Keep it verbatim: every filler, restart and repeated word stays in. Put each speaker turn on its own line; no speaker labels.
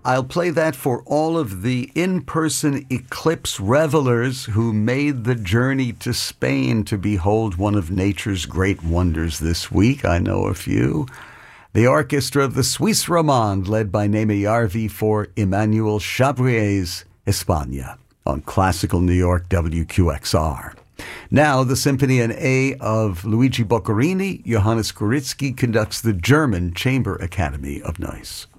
I'll play that for all of the in-person eclipse revelers who made the journey to Spain to behold one of nature's great wonders this week. I know a few. The orchestra of the Suisse Romande, led by Neime Yarvi for Emmanuel Chabrier's España on Classical New York W Q X R. Now, the Symphony in A of Luigi Boccherini, Johannes Gorizki conducts the German Chamber Academy of Noise.